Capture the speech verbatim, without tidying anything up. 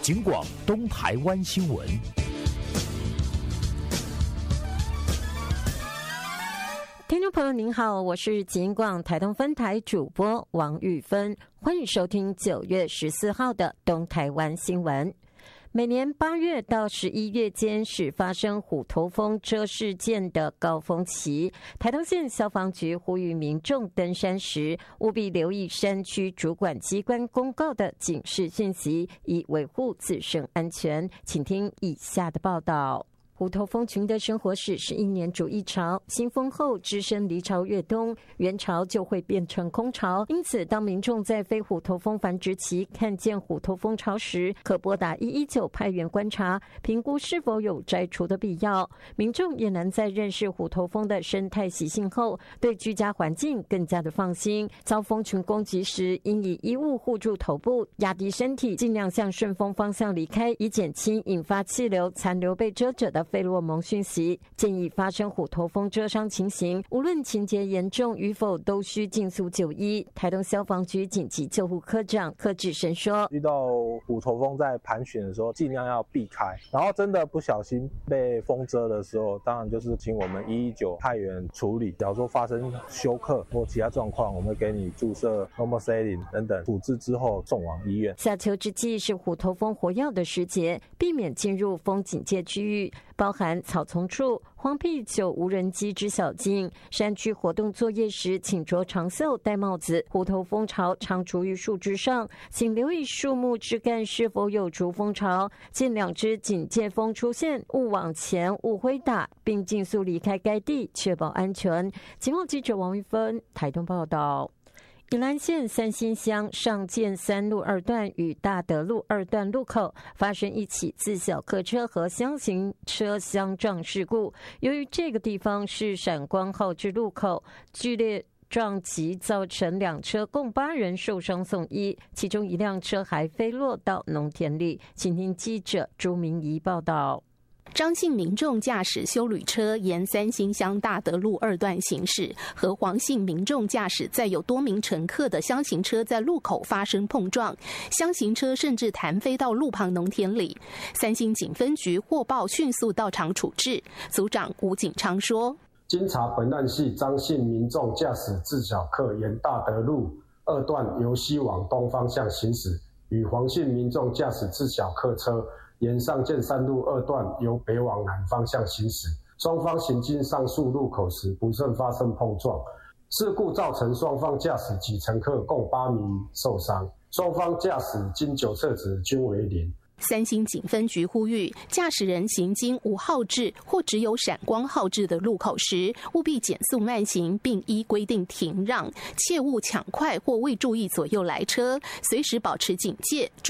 警广东台湾新闻。 听众朋友您好，我是警广台东分台主播王玉芬，欢迎收听九月十四号的东台湾新闻。每年八月到十一月间是发生虎头蜂蛰事件的高峰期，台东县消防局呼吁民众登山时务必留意山区主管机关公告的警示讯息，以维护自身安全。请听以下的报道。虎头蜂群的生活史是一年主一巢，新蜂后只身离巢越冬，原巢就会变成空巢。因此，当民众在非虎头蜂繁殖期看见虎头蜂巢时，可拨打一一九派员观察，评估是否有摘除的必要。民众也能在认识虎头蜂的生态习性后，对居家环境更加的放心。遭蜂群攻击时，应以衣物护住头部，压低身体，尽量向顺风方向离开，以减轻引发气流残留被蛰者的费洛蒙讯息。建议发生虎头蜂蛰伤情形，无论情节严重与否，都需尽速就医。台东消防局紧急救护科长柯志生说， 遇到虎头蜂在盘旋的时候，尽量要避开，然后真的不小心被蜂蛰的时候，当然就是请我们一一九派员处理。假如说发生休克或其他状况，我们会给你注射 Normoxidine 等等，处置之后送往医院。 夏秋之际是虎头蜂活跃的时节，避免进入蜂警戒区域，包含草丛处、荒僻久无人迹之小径。山区活动作业时，请着长袖、戴帽子。虎头蜂巢常筑于树枝上，请留意树木枝干是否有筑蜂巢。见两只警戒蜂出现，勿往前，勿挥打，并尽速离开该地，确保安全。警广记者王玉芬台东报道。宜兰县三星乡上建三路二段与大德路二段路口发生一起自小客车和厢型车相撞事故，由于这个地方是闪光号志路口，剧烈撞击造成两车共八人受伤送医，其中一辆车还飞落到农田里。请听记者朱明仪报道。 张姓民众驾驶休旅车沿三星乡大德路二段行驶，和黄姓民众驾驶载有多名乘客的厢型车在路口发生碰撞，厢型车甚至弹飞到路旁农田里。三星警分局获报迅速到场处置。组长吴景昌说， 经查，本案系张姓民众驾驶自小客沿大德路二段由西往东方向行驶，与黄姓民众驾驶自小客车沿上建三路二段由北往南方向行驶，双方行经上述路口时不慎发生碰撞，事故造成双方驾驶及乘客共八名受伤，双方驾驶经酒测值均为零。 三星警分局呼吁，驾驶人行经无号志或只有闪光号志的路口时，务必减速慢行，并依规定停让，切勿抢快或未注意左右来车，随时保持警戒。